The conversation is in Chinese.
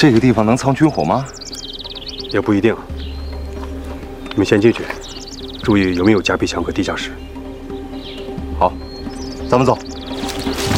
这个地方能藏军火吗？ 也不一定。你们先进去，注意有没有夹皮墙和地下室。 好，咱们走。